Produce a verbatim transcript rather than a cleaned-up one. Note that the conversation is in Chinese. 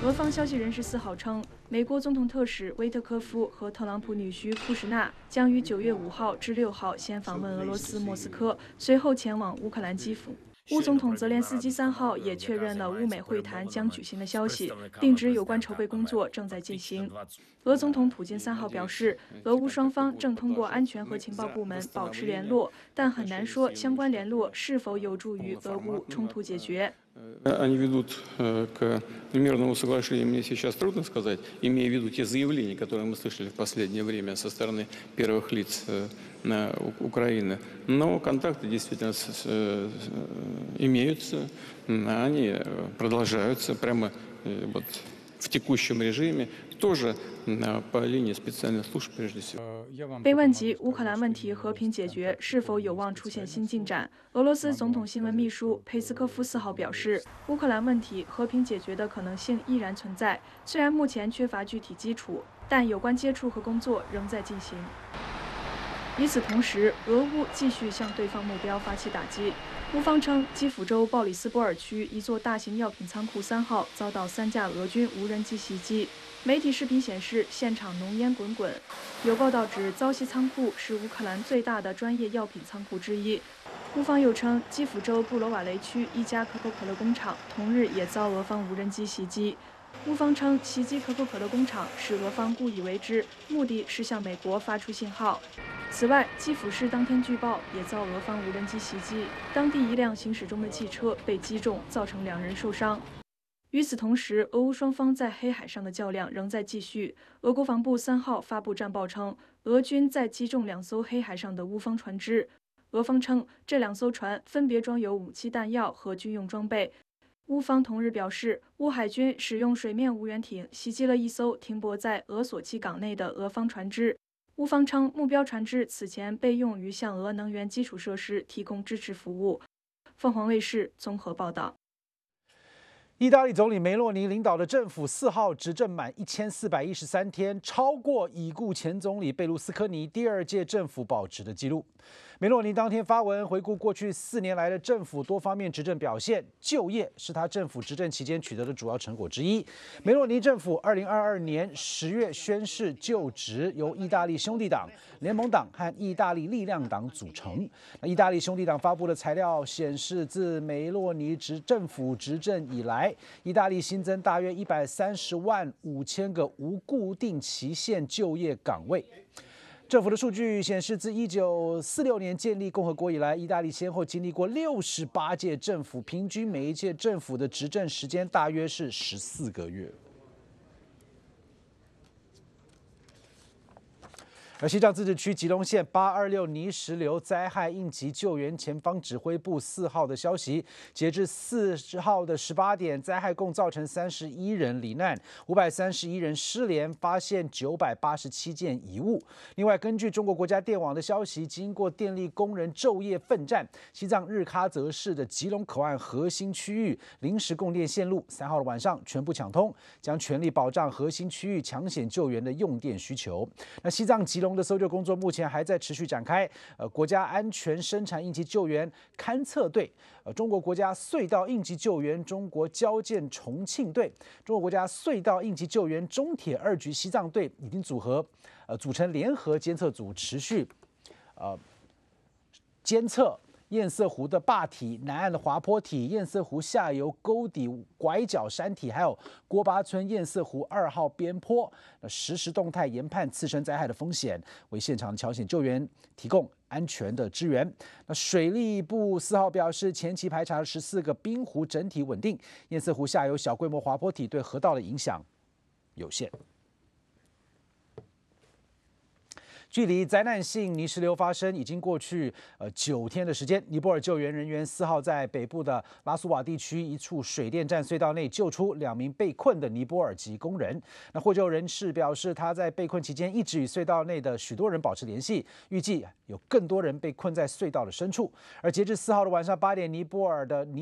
俄方消息人士四号称，美国总统特使威特科夫和特朗普女婿库什纳将于九月五号至六号先访问俄罗斯莫斯科，随后前往乌克兰基辅。乌总统泽连斯基三号也确认了乌美会谈将举行的消息，并指有关筹备工作正在进行。俄总统普京三号表示，俄乌双方正通过安全和情报部门保持联络，但很难说相关联络是否有助于俄乌冲突解决。 Они ведут к мирному соглашению, мне сейчас трудно сказать, имея в виду те заявления, которые мы слышали в последнее время со стороны первых лиц Украины. Но контакты действительно имеются, они продолжаются прямо вот в текущем режиме, тоже по линии специальных служб прежде всего. 被问及乌克兰问题和平解决是否有望出现新进展，俄罗斯总统新闻秘书佩斯科夫四号表示，乌克兰问题和平解决的可能性依然存在，虽然目前缺乏具体基础，但有关接触和工作仍在进行。与此同时，俄乌继续向对方目标发起打击。乌方称，基辅州鲍里斯波尔区一座大型药品仓库三号遭到三架俄军无人机袭击。媒体视频显示，现场浓烟滚滚。有报道指，遭袭仓库是乌克兰最大的专业药品仓库之一。乌方又称，基辅州布罗瓦雷区一家可口可乐工厂同日也遭俄方无人机袭击。乌方称，袭击可口可乐工厂是俄方故意为之，目的是向美国发出信号。此外，基辅市当天据报也遭俄方无人机袭击，当地一辆行驶中的汽车被击中，造成两人受伤。与此同时，俄乌双方在黑海上的较量仍在继续。俄国防部三号发布战报称，俄军在击中两艘黑海上的乌方船只。俄方称，这两艘船分别装有武器弹药和军用装备。乌方同日表示，乌海军使用水面无人艇袭击了一艘停泊在俄索契港内的俄方船只。乌方称，目标船只此前被用于向俄能源基础设施提供支持服务。凤凰卫视综合报道。 意大利总理梅洛尼领导的政府四号执政满一千四百一十三天，超过已故前总理贝卢斯科尼第二届政府保持的纪录。梅洛尼当天发文回顾过去四年来的政府多方面执政表现，就业是他政府执政期间取得的主要成果之一。梅洛尼政府二零二二年十月宣誓就职，由意大利兄弟党、联盟党和意大利力量党组成。那意大利兄弟党发布的材料显示，自梅洛尼执政府执政以来，意大利新增大约一百三十万五千个无固定期限就业岗位。政府的数据显示，自一九四六年建立共和国以来，意大利先后经历过六十八届政府，平均每一届政府的执政时间大约是十四个月。而西藏自治区吉隆县八二六泥石流灾害应急救援前方指挥部四号的消息，截至四号的十八点，灾害共造成三十一人罹难，五百三十一人失联，发现九百八十七件遗物。另外，根据中国国家电网的消息，经过电力工人昼夜奋战，西藏日喀则市的吉隆口岸核心区域临时供电线路三号的晚上全部抢通，将全力保障核心区域抢险救援的用电需求。那西藏吉隆的搜救工作目前还在持续展开。呃，国家安全生产应急救援勘测队、呃，中国国家隧道应急救援中国交建重庆队、中国国家隧道应急救援中铁二局西藏队已经组合，呃，组成联合监测组，持续呃监测堰塞湖的坝体、南岸的滑坡体、堰塞湖下游沟底拐角山体，还有郭巴村堰塞湖二号边坡，那实时动态研判次生灾害的风险，为现场抢险救援提供安全的支援。那水利部四号表示，前期排查了十四个冰湖整体稳定，堰塞湖下游小规模滑坡体对河道的影响有限。距离灾难性泥石流发生已经过去呃九天的时间，尼泊尔救援人员四号在北部的拉苏瓦地区一处水电站隧道内救出两名被困的尼泊尔籍工人。那获救人士表示，他在被困期间一直与隧道内的许多人保持联系，预计有更多人被困在隧道的深处。而截至四号的晚上八点，尼泊尔的尼